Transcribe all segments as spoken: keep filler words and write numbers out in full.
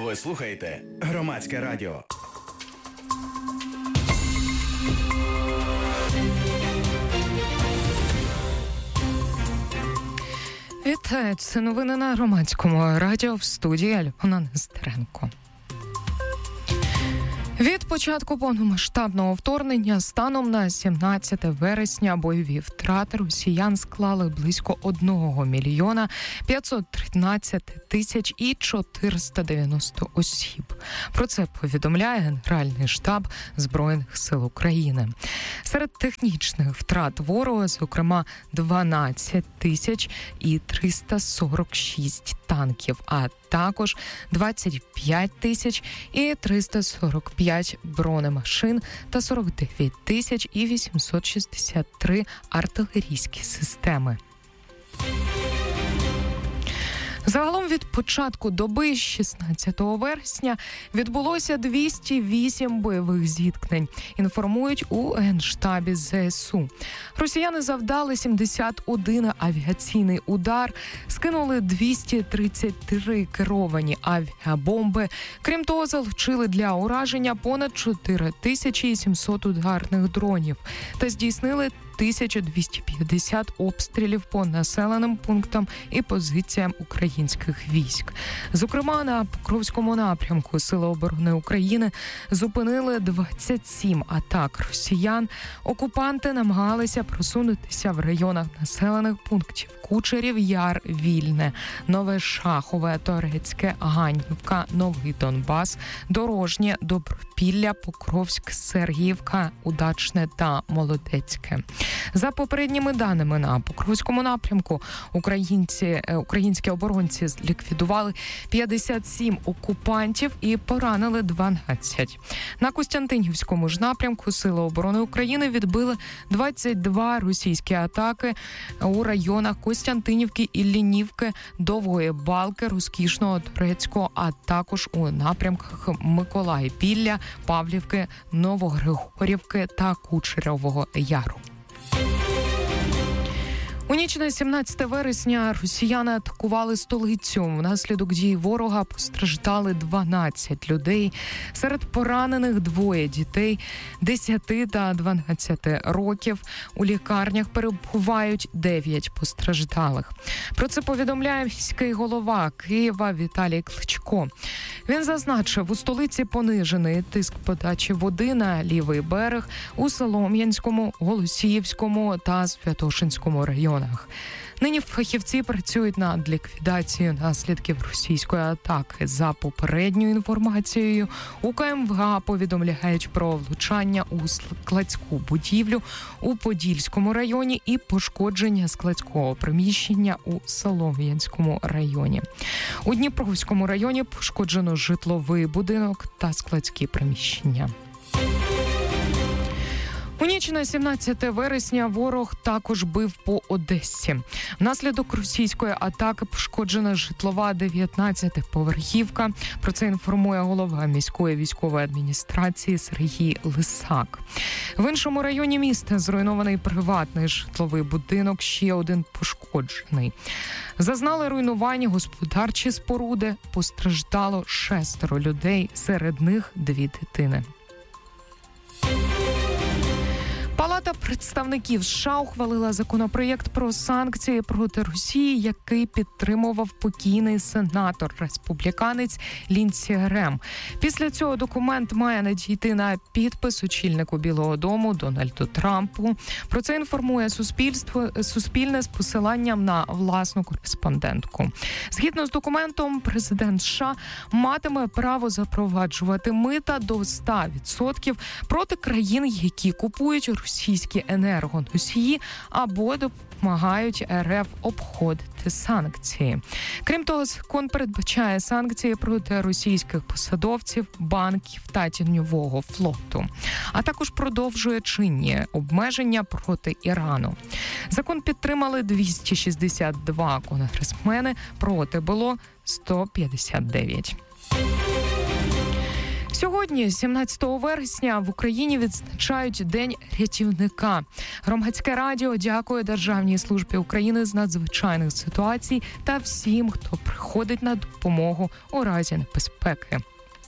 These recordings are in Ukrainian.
Ви слухаєте Громадське радіо. Вітаю, це новини на Громадському радіо, в студії Альона Нестеренко. Від початку повномасштабного вторгнення станом на сімнадцяте вересня бойові втрати росіян склали близько одного мільйона п'ятсот тринадцять тисяч і чотириста дев'яносто осіб. Про це повідомляє Генеральний штаб Збройних сил України. Серед технічних втрат ворога, зокрема, дванадцять тисяч і триста сорок шість танків, а також двадцять п'ять тисяч і триста сорок п'ять бронемашин та сорок дев'ять тисяч і вісімсот шістдесят три артилерійські системи. Загалом від початку доби, шістнадцятого вересня, відбулося двісті вісім бойових зіткнень, інформують у Генштабі ЗСУ. Росіяни завдали сімдесят один авіаційний удар, скинули двісті тридцять три керовані авіабомби. Крім того, залучили для ураження понад чотири тисячі сімсот ударних дронів та здійснили тисячу двісті п'ятдесят обстрілів по населеним пунктам і позиціям українських військ. Зокрема, на Покровському напрямку Сили оборони України зупинили двадцять сім атак росіян. Окупанти намагалися просунутися в районах населених пунктів Кучерів, Яр, Вільне, Нове Шахове, Торецьке, Ганьівка, Новий Донбас, Дорожнє, Добропілля, Покровськ, Сергіївка, Удачне та Молодецьке. За попередніми даними, на Покровському напрямку українці, українські оборонці ліквідували п'ятдесят сім окупантів і поранили дванадцять. На Костянтинівському ж напрямку Сили оборони України відбили двадцять два російські атаки у районах Костянтинівки, Іллінівки, Довгої Балки, Розкішного, Турецького, а також у напрямках Миколаївпілля, Павлівки, Новогригорівки та Кучерявого Яру. У ніч на сімнадцяте вересня росіяни атакували столицю. Внаслідок дій ворога постраждали дванадцять людей. Серед поранених двоє дітей десяти та дванадцяти років. У лікарнях перебувають дев'ять постраждалих. Про це повідомляє міський голова Києва Віталій Кличко. Він зазначив, у столиці понижений тиск подачі води на лівий берег у Солом'янському, Голосіївському та Святошинському районах. Нині фахівці працюють над ліквідацією наслідків російської атаки. За попередньою інформацією, у КМВА повідомляють про влучання у складську будівлю у Подільському районі і пошкодження складського приміщення у Солом'янському районі. У Дніпровському районі пошкоджено житловий будинок та складські приміщення. У ніч на сімнадцяте вересня ворог також бив по Одесі. Внаслідок російської атаки пошкоджена житлова дев'ятнадцятиповерхівка. Про це інформує голова міської військової адміністрації Сергій Лисак. В іншому районі міста зруйнований приватний житловий будинок, ще один пошкоджений. Зазнали руйнування господарчі споруди, постраждало шестеро людей, серед них дві дитини. Палата представників США ухвалила законопроєкт про санкції проти Росії, який підтримував покійний сенатор-республіканець Ліндсі Грем. Після цього документ має надійти на підпис очільнику Білого дому Дональду Трампу. Про це інформує суспільство, Суспільне з посиланням на власну кореспондентку. Згідно з документом, президент США матиме право запроваджувати мита до сто відсотків проти країн, які купують російські енергоносії або допомагають РФ обходити санкції. Крім того, закон передбачає санкції проти російських посадовців, банків та тіньового флоту, а також продовжує чинні обмеження проти Ірану. Закон підтримали двісті шістдесят два конгресмени, проти було сто п'ятдесят дев'ять. Сьогодні, сімнадцятого вересня, в Україні відзначають День рятівника. Громадське радіо дякує Державній службі України з надзвичайних ситуацій та всім, хто приходить на допомогу у разі небезпеки.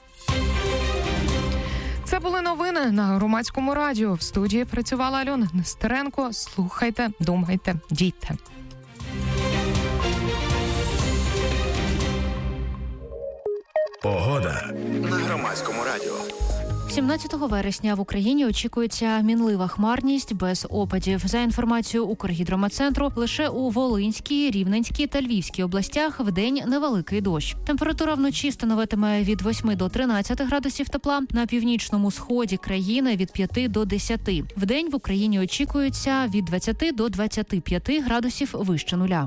Це були новини на Громадському радіо. В студії працювала Альона Нестеренко. Слухайте, думайте, дійте. Погода на Громадському радіо. сімнадцятого вересня в Україні очікується мінлива хмарність без опадів. За інформацією Укргідрометцентру, лише у Волинській, Рівненській та Львівській областях вдень невеликий дощ. Температура вночі становитиме від восьми до тринадцяти градусів тепла, на північному сході країни від п'яти до десяти. Вдень в Україні очікується від двадцяти до двадцяти п'яти градусів вище нуля.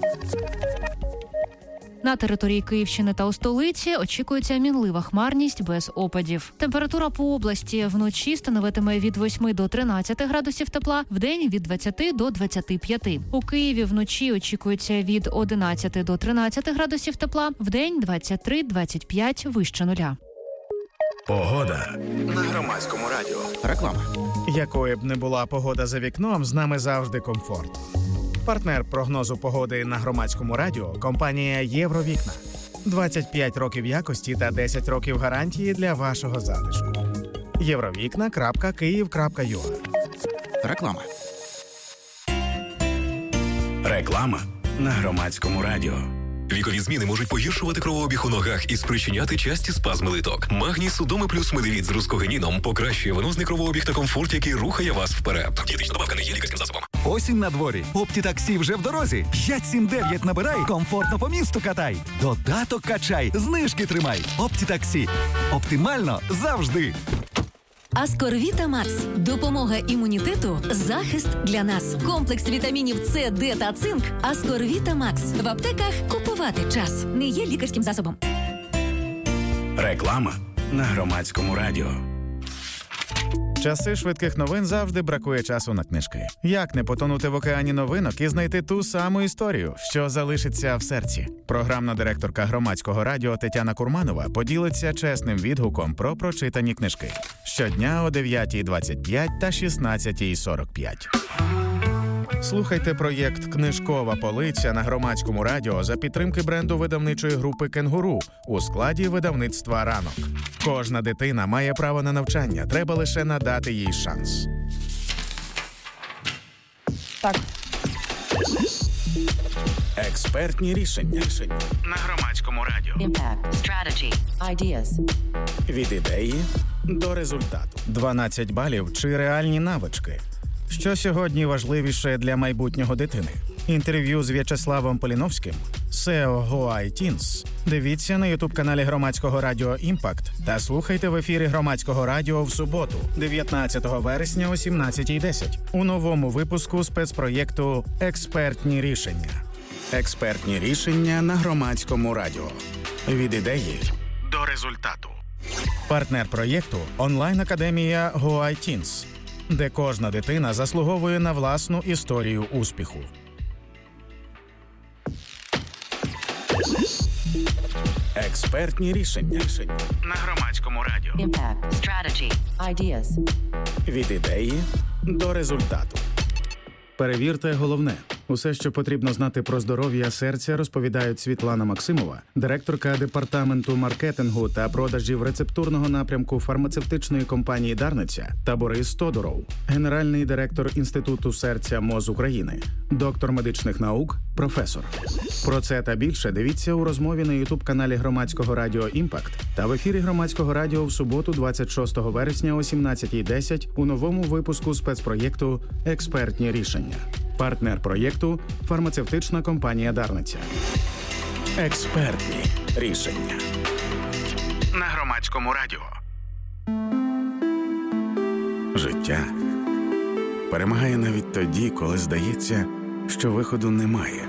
На території Київщини та у столиці очікується мінлива хмарність без опадів. Температура по області вночі становитиме від восьми до тринадцяти градусів тепла, вдень від двадцяти до двадцяти п'яти. У Києві вночі очікується від одинадцяти до тринадцяти градусів тепла, вдень двадцять три - двадцять п'ять вище нуля. Погода на Громадському радіо. Реклама. Якою б не була погода за вікном, з нами завжди комфорт. Партнер прогнозу погоди на Громадському радіо – компанія «Євровікна». двадцять п'ять років якості та десять років гарантії для вашого затишку. євровікна крапка київ крапка ю а. Реклама. Реклама на Громадському радіо. Вікові зміни можуть погіршувати кровообіг у ногах і спричиняти часті спазми литок. Магній Судоми плюс медивіт з рускогеніном покращує венозний кровообіг та комфорт, який рухає вас вперед. Дієтична добавка не є лікарським засобом. Осінь на дворі. Оптітаксі вже в дорозі. п'ять сім дев'ять набирай, комфортно по місту катай. Додаток качай, знижки тримай. Оптітаксі. Оптимально завжди. Аскорвіта Макс. Допомога імунітету, захист для нас. Комплекс вітамінів С, Д та цинк. Аскорвіта Макс. В аптеках купувати час. Не є лікарським засобом. Реклама на Громадському радіо. Часи швидких новин завжди бракує часу на книжки. Як не потонути в океані новинок і знайти ту саму історію, що залишиться в серці? Програмна директорка Громадського радіо Тетяна Курманова поділиться чесним відгуком про прочитані книжки. Щодня о дев'ятій двадцять п'ять та шістнадцятій сорок п'ять. Слухайте проєкт «Книжкова полиця» на Громадському радіо за підтримки бренду видавничої групи «Кенгуру» у складі видавництва «Ранок». Кожна дитина має право на навчання, треба лише надати їй шанс. Так. Експертні рішення на Громадському радіо. Impact, strategy, ideas. Від ідеї до результату. дванадцять балів чи реальні навички? Що сьогодні важливіше для майбутнього дитини? Інтерв'ю з В'ячеславом Поліновським, сео GoITeens. Дивіться на ютуб-каналі Громадського радіо «Імпакт» та слухайте в ефірі Громадського радіо в суботу, дев'ятнадцятого вересня о сімнадцятій десять у новому випуску спецпроєкту «Експертні рішення». Експертні рішення на Громадському радіо. Від ідеї до результату. Партнер проєкту – онлайн-академія GoITeens, де кожна дитина заслуговує на власну історію успіху. Експертні рішення на Громадському радіо. Impact, strategy, ideas. Від ідеї до результату. Перевірте головне. Усе, що потрібно знати про здоров'я серця, розповідають Світлана Максимова, директорка департаменту маркетингу та продажів рецептурного напрямку фармацевтичної компанії «Дарниця», та Борис Тодуров, генеральний директор Інституту серця МОЗ України, доктор медичних наук, професор. Про це та більше дивіться у розмові на ютуб-каналі Громадського радіо «Імпакт» та в ефірі Громадського радіо в суботу, двадцять шостого вересня о сімнадцятій десять у новому випуску спецпроєкту «Експертні рішення». Партнер проєкту – фармацевтична компанія «Дарниця». Експертні рішення на Громадському радіо. Життя перемагає навіть тоді, коли здається, що виходу немає.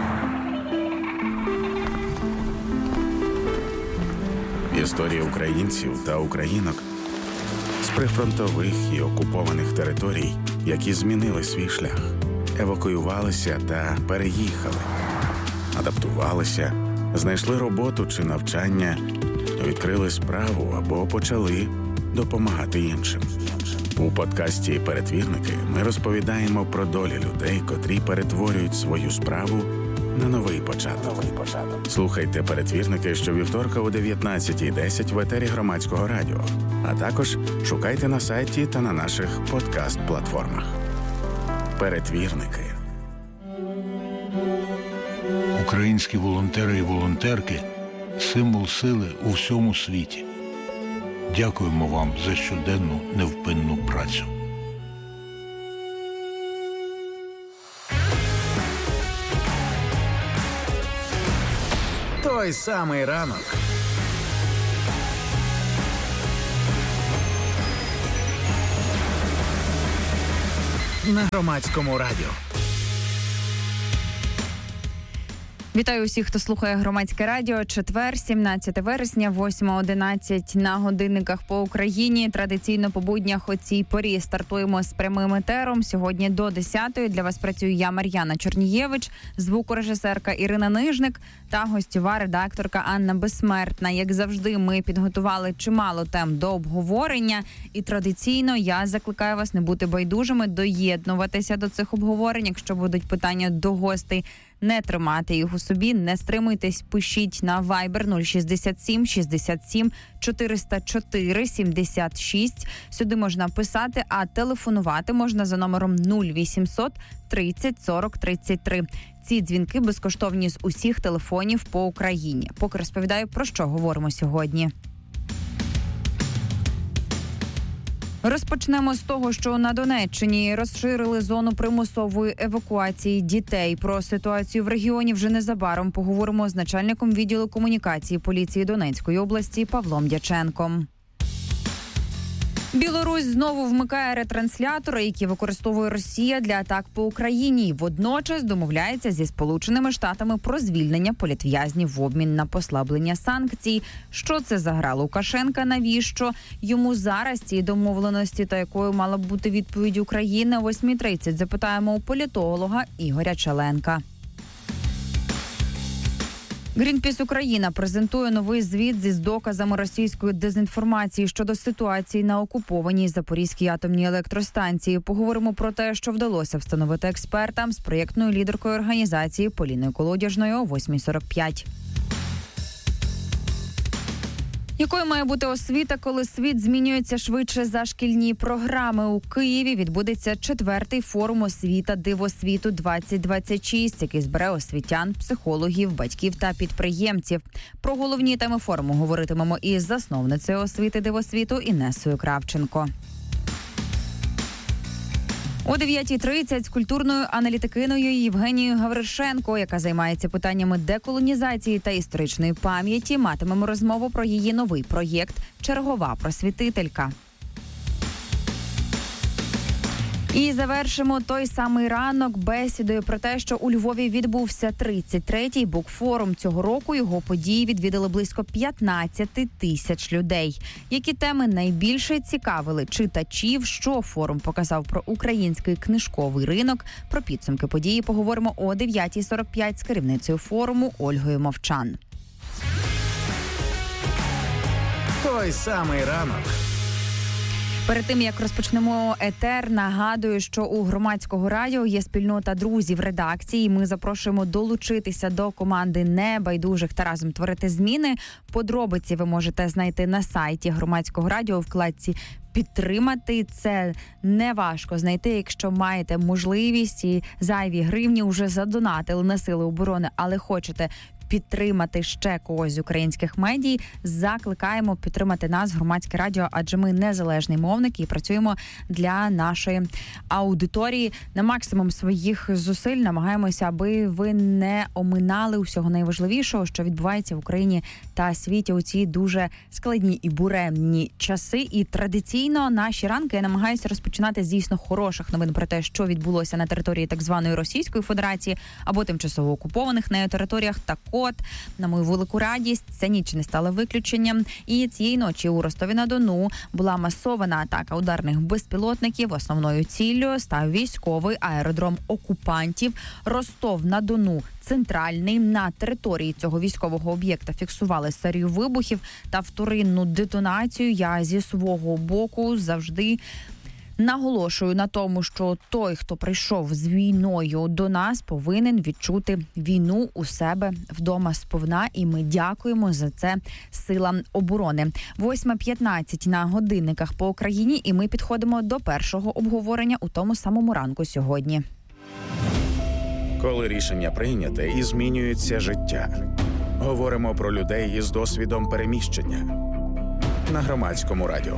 Історія українців та українок з прифронтових і окупованих територій, які змінили свій шлях, евакуювалися та переїхали, адаптувалися, знайшли роботу чи навчання, відкрили справу або почали допомагати іншим. У подкасті «Перетвірники» ми розповідаємо про долі людей, котрі перетворюють свою справу на новий початок. Слухайте «Перетвірники» щовівторка о дев'ятнадцятій десять в етері Громадського радіо, а також шукайте на сайті та на наших подкаст-платформах. «Перетвірники». Українські волонтери і волонтерки – символ сили у всьому світі. Дякуємо вам за щоденну невпинну працю. Той самий ранок. На Громадському радіо. Вітаю усіх, хто слухає Громадське радіо. Четвер, сімнадцяте вересня, восьма одинадцять на годинниках по Україні. Традиційно по буднях о цій порі стартуємо з прямим етером. Сьогодні до десятої для вас працюю я, Мар'яна Чорнієвич, звукорежисерка Ірина Нижник та гостьова редакторка Анна Безсмертна. Як завжди, ми підготували чимало тем до обговорення. І традиційно я закликаю вас не бути байдужими, доєднуватися до цих обговорень. Якщо будуть питання до гостей, не тримати їх у собі, не стримуйтесь, пишіть на Viber нуль шістдесят сім шістдесят сім чотириста чотири сімдесят шість. Сюди можна писати, а телефонувати можна за номером нуль вісімсот тридцять сорок тридцять три. Ці дзвінки безкоштовні з усіх телефонів по Україні. Поки розповідаю, про що говоримо сьогодні. Розпочнемо з того, що на Донеччині розширили зону примусової евакуації дітей. Про ситуацію в регіоні вже незабаром поговоримо з начальником відділу комунікації поліції Донецької області Павлом Дяченком. Білорусь знову вмикає ретранслятори, які використовує Росія для атак по Україні. Водночас домовляється зі Сполученими Штатами про звільнення політв'язнів в обмін на послаблення санкцій. Що це за гра Лукашенка? Навіщо йому зараз ці домовленості та якою мала б бути відповідь України? О восьмій тридцять запитаємо у політолога Ігоря Челенка. Грінпіс Україна презентує новий звіт зі доказами російської дезінформації щодо ситуації на окупованій Запорізькій атомній електростанції. Поговоримо про те, що вдалося встановити експертам з проєктною лідеркою організації Поліною Колодяжною о восьмій сорок п'ять. Якою має бути освіта, коли світ змінюється швидше за шкільні програми? У Києві відбудеться четвертий форум «Освіта. Диво світу двадцять двадцять шість», який збере освітян, психологів, батьків та підприємців. Про головні теми форуму говоритимемо із засновницею «Освіти. Диво світу» Інесою Кравченко. О дев'ятій тридцять з культурною аналітикиною Євгенією Гавришенко, яка займається питаннями деколонізації та історичної пам'яті, матимемо розмову про її новий проєкт «Чергова просвітителька». І завершимо той самий ранок бесідою про те, що у Львові відбувся тридцять третій букфорум. Цього року його події відвідали близько п'ятнадцять тисяч людей. Які теми найбільше цікавили читачів, що форум показав про український книжковий ринок? Про підсумки події поговоримо о дев'ятій сорок п'ять з керівницею форуму Ольгою Мовчан. Той самий ранок. Перед тим, як розпочнемо етер, нагадую, що у Громадського радіо є спільнота друзів редакції. Ми запрошуємо долучитися до команди небайдужих та разом творити зміни. Подробиці ви можете знайти на сайті Громадського радіо у вкладці «Підтримати». Це не важко знайти, якщо маєте можливість і зайві гривні вже задонатили на Сили оборони, але хочете підтримати ще когось з українських медій, закликаємо підтримати нас, Громадське радіо, адже ми незалежний мовник і працюємо для нашої аудиторії. На максимум своїх зусиль намагаємося, аби ви не оминали усього найважливішого, що відбувається в Україні та світі у ці дуже складні і буремні часи. І традиційно наші ранки я намагаюся розпочинати з дійсно хороших новин про те, що відбулося на території так званої Російської Федерації або тимчасово окупованих нею територіях. Також обход. На мою велику радість, ця ніч не стала виключенням. І цієї ночі у Ростові-на-Дону була масована атака ударних безпілотників. Основною ціллю став військовий аеродром окупантів. Ростов-на-Дону центральний. На території цього військового об'єкта фіксували серію вибухів та вторинну детонацію. Я зі свого боку завжди наголошую на тому, що той, хто прийшов з війною до нас, повинен відчути війну у себе вдома сповна, і ми дякуємо за це силам оборони. восьма п'ятнадцять на годинниках по Україні, і ми підходимо до першого обговорення у тому самому ранку сьогодні. Коли рішення прийняте і змінюється життя. Говоримо про людей із досвідом переміщення. На Громадському радіо.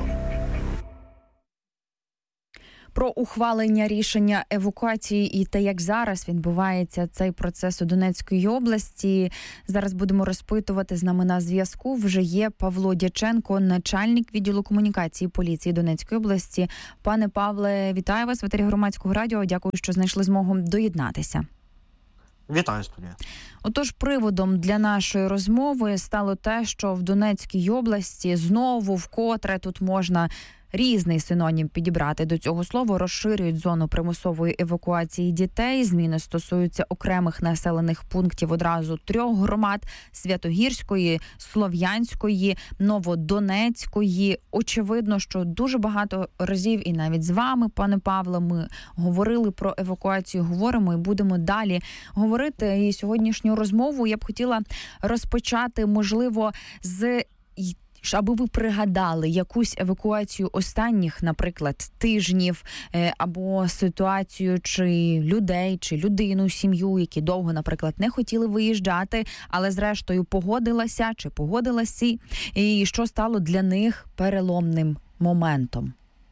Про ухвалення рішення евакуації і те, як зараз відбувається цей процес у Донецькій області. Зараз будемо розпитувати. З нами на зв'язку вже є Павло Дяченко, начальник відділу комунікації поліції Донецької області. Пане Павле, вітаю вас в етері Громадського радіо. Дякую, що знайшли змогу доєднатися. Вітаю, студія. Отож, приводом для нашої розмови стало те, що в Донецькій області знову вкотре тут можна різний синонім підібрати до цього слова, розширюють зону примусової евакуації дітей. Зміни стосуються окремих населених пунктів одразу трьох громад – Святогірської, Слов'янської, Новодонецької. Очевидно, що дуже багато разів, і навіть з вами, пане Павло, ми говорили про евакуацію, говоримо і будемо далі говорити. І сьогоднішню розмову я б хотіла розпочати, можливо, з аби ви пригадали якусь евакуацію останніх, наприклад, тижнів, або ситуацію чи людей, чи людину, сім'ю, які довго, наприклад, не хотіли виїжджати, але зрештою погодилася чи погодилася, і що стало для них переломним моментом?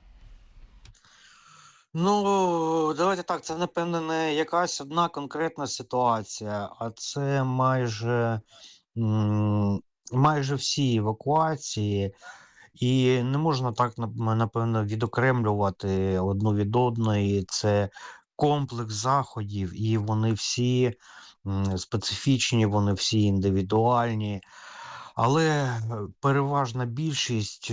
Ну, давайте так, це, напевно, не якась одна конкретна ситуація, а це майже... М- майже всі евакуації, і не можна так, напевно, відокремлювати одну від одної. Це комплекс заходів, і вони всі специфічні, вони всі індивідуальні, але переважна більшість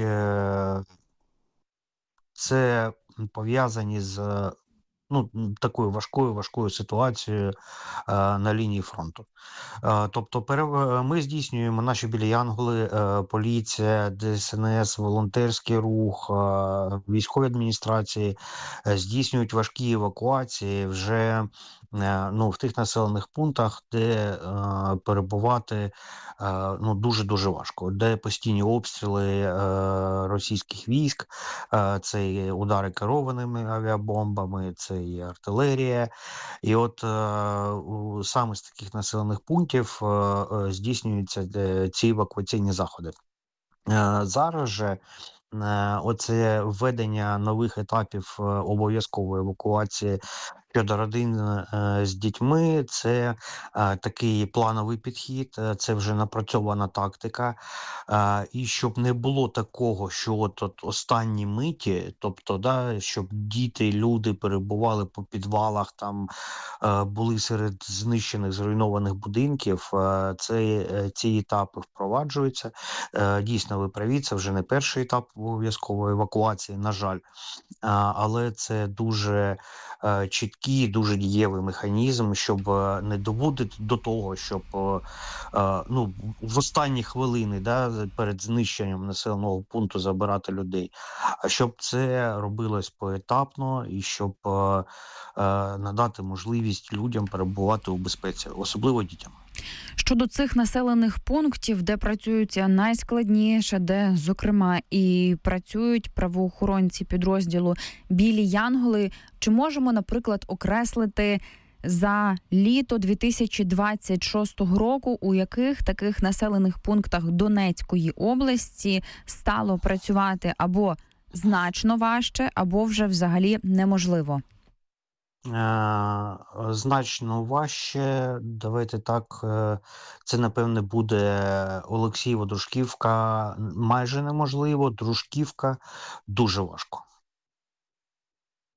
це пов'язані з ну, такою важкою, важкою ситуацією е, на лінії фронту. Е, тобто пере... ми здійснюємо наші білі янголи, е, поліція, Де Ес Ен Ес, волонтерський рух, е, військові адміністрації е, здійснюють важкі евакуації вже е, ну, в тих населених пунктах, де е, перебувати е, ну, дуже-дуже важко, де постійні обстріли е, російських військ, е, це і удари керованими авіабомбами, це і артилерія. І от е, саме з таких населених пунктів е, е, здійснюються е, ці евакуаційні заходи. Е, зараз же е, оце введення нових етапів е, обов'язкової евакуації щодо родин е, з дітьми, це е, такий плановий підхід, е, це вже напрацьована тактика. Е, і щоб не було такого, що от, от останні миті, тобто, да, щоб діти, люди перебували по підвалах, там е, були серед знищених, зруйнованих будинків, е, це, е, ці етапи впроваджуються. Е, дійсно, ви праві, це вже не перший етап обов'язкової евакуації, на жаль, е, але це дуже е, чіткий, дуже дієвий механізм, щоб не доводити до того, щоб ну, в останні хвилини, да, перед знищенням населеного пункту забирати людей, а щоб це робилось поетапно і щоб надати можливість людям перебувати у безпеці, особливо дітям. Щодо цих населених пунктів, де працюються найскладніше, де, зокрема, і працюють правоохоронці підрозділу «Білі янголи», чи можемо, наприклад, окреслити за літо дві тисячі двадцять шостого року, у яких таких населених пунктах Донецької області стало працювати або значно важче, або вже взагалі неможливо? Значно важче, давайте так, це, напевне, буде Олексієво, Дружківка майже неможливо, Дружківка дуже важко.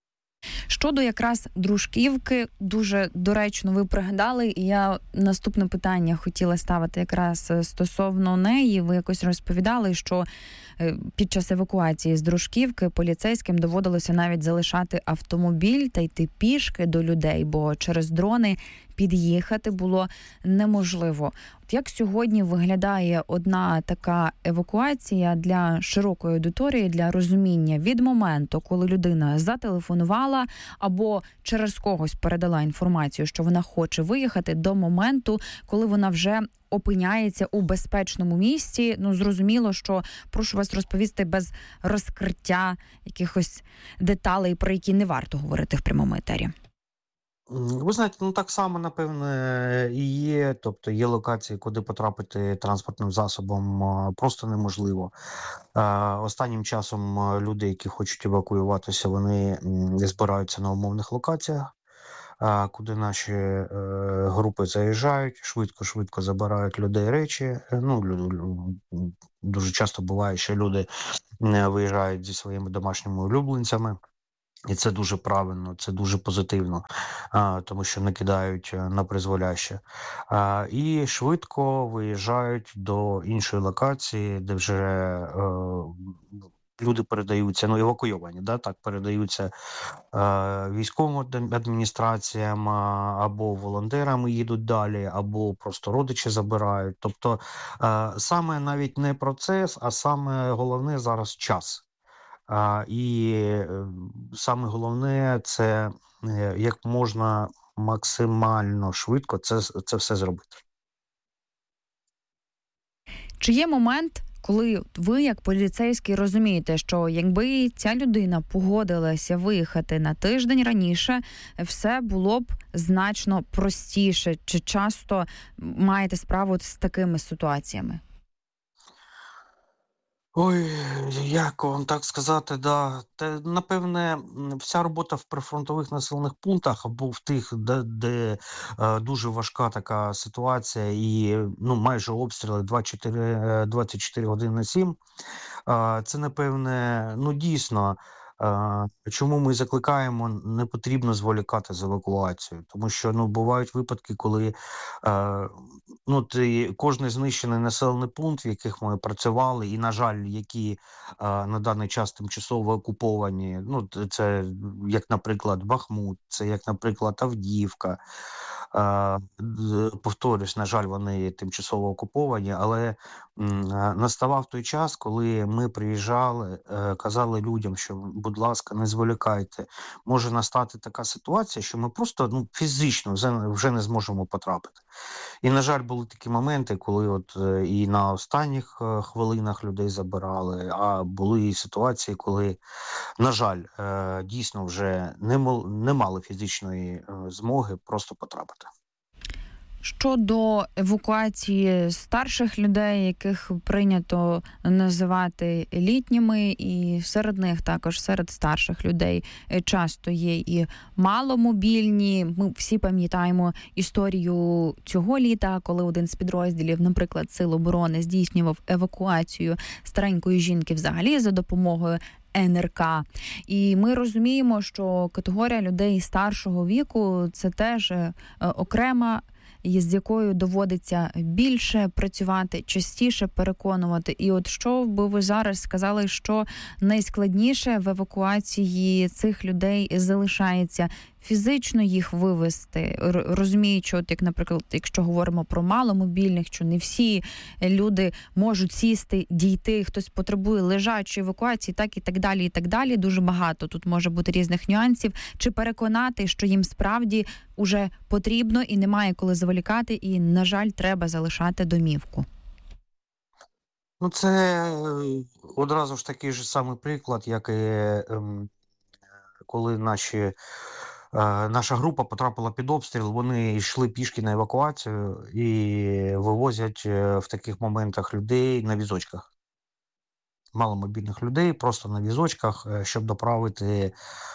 Щодо якраз Дружківки, дуже доречно ви пригадали, і я наступне питання хотіла ставити якраз стосовно неї. Ви якось розповідали, що під час евакуації з Дружківки поліцейським доводилося навіть залишати автомобіль та йти пішки до людей, бо через дрони під'їхати було неможливо. От як сьогодні виглядає одна така евакуація для широкої аудиторії, для розуміння від моменту, коли людина зателефонувала або через когось передала інформацію, що вона хоче виїхати, до моменту, коли вона вже опиняється у безпечному місці? Ну, зрозуміло, що прошу вас розповісти без розкриття якихось деталей, про які не варто говорити в прямому етері. Ви знаєте, ну так само, напевне, і є. Тобто є локації, куди потрапити транспортним засобом просто неможливо. Останнім часом люди, які хочуть евакуюватися, вони збираються на умовних локаціях, куди наші групи заїжджають, швидко-швидко забирають людей речі. Ну, дуже часто буває, що люди виїжджають зі своїми домашніми улюбленцями. І це дуже правильно, це дуже позитивно, а, тому що не кидають на призволяще. А, і швидко виїжджають до іншої локації, де вже е, люди передаються, ну евакуйовані, да, так, передаються е, військовим адміністраціям, або волонтерам їдуть далі, або просто родичі забирають. Тобто е, саме навіть не процес, а саме головне зараз час. А, і саме головне – це як можна максимально швидко це, це все зробити. Чи є момент, коли ви, як поліцейський, розумієте, що якби ця людина погодилася виїхати на тиждень раніше, все було б значно простіше? Чи часто маєте справу з такими ситуаціями? Ой, як вам так сказати, да. Те, напевне, вся робота в прифронтових населених пунктах або в тих, де, де е, дуже важка така ситуація і ну, майже обстріли двадцять чотири години на сім, е, це, напевне, ну дійсно, е, чому ми закликаємо, не потрібно зволікати з евакуацією, тому що ну, бувають випадки, коли е, ну, ти, кожний знищений населений пункт, в яких ми працювали, і, на жаль, які е, на даний час тимчасово окуповані, ну, це як, наприклад, Бахмут, це як, наприклад, Авдіївка. Е, повторюсь, на жаль, вони тимчасово окуповані, але м, наставав той час, коли ми приїжджали, е, казали людям, що, будь ласка, не зволікайте. Може настати така ситуація, що ми просто ну, фізично вже, вже не зможемо потрапити. І, на жаль, були такі моменти, коли от е, і на останніх е, хвилинах людей забирали, а були і ситуації, коли, на жаль, е, дійсно вже не, мал, не мали фізичної е, змоги просто потрапити. Щодо евакуації старших людей, яких прийнято називати літніми, і серед них також, серед старших людей, часто є і маломобільні. Ми всі пам'ятаємо історію цього літа, коли один з підрозділів, наприклад, Сил оборони, здійснював евакуацію старенької жінки взагалі за допомогою ен ер ка. І ми розуміємо, що категорія людей старшого віку – це теж окрема, з якою доводиться більше працювати, частіше переконувати. І от що би ви зараз сказали, що найскладніше в евакуації цих людей залишається? Фізично їх вивести, розуміючи, от як, наприклад, якщо говоримо про маломобільних, що не всі люди можуть сісти, дійти, хтось потребує лежачої евакуації, так і так далі, і так далі. Дуже багато тут може бути різних нюансів. Чи переконати, що їм справді уже потрібно і немає коли зволікати, і, на жаль, треба залишати домівку? Ну, це одразу ж такий же самий приклад, як і ем, коли наші наша група потрапила під обстріл, вони йшли пішки на евакуацію і вивозять в таких моментах людей на візочках. Маломобільних людей просто на візочках, щоб доправити е,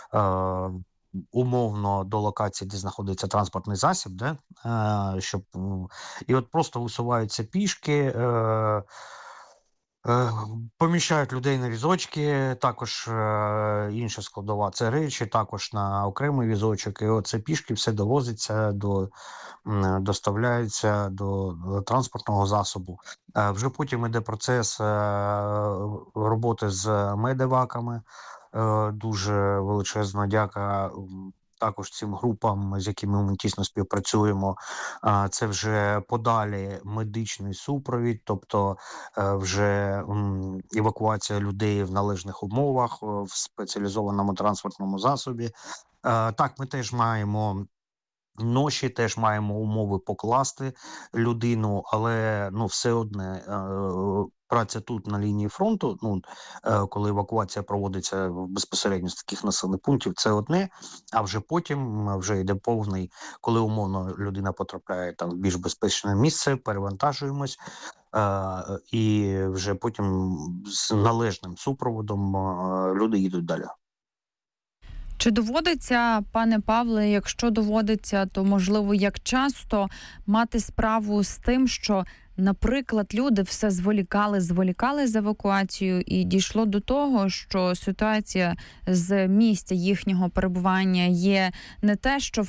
умовно до локації, де знаходиться транспортний засіб, де, е, щоб, і от просто висуваються пішки, е, Поміщають людей на візочки, також е, інша складова – це речі, також на окремий візочок. І оце пішки все довозиться, до, м, доставляється до, до транспортного засобу. Е, вже потім йде процес е, роботи з медеваками. Е, дуже величезна дяка м, також цим групам, з якими ми тісно співпрацюємо. А, Це вже подалі медичний супровід, тобто е, вже м, евакуація людей в належних умовах, е, в спеціалізованому транспортному засобі. Е, Так, ми теж маємо ноші, теж маємо умови покласти людину, але ну все одне е, праця тут на лінії фронту, ну е, коли евакуація проводиться безпосередньо з таких населених пунктів, це одне, а вже потім вже йде повний, коли умовно людина потрапляє там в більш безпечне місце, перевантажуємось, е, і вже потім з належним супроводом е, люди їдуть далі. Чи доводиться, пане Павле, якщо доводиться, то, можливо, як часто мати справу з тим, що, наприклад, люди все зволікали, зволікали з евакуацією і дійшло до того, що ситуація з місця їхнього перебування є не те, що в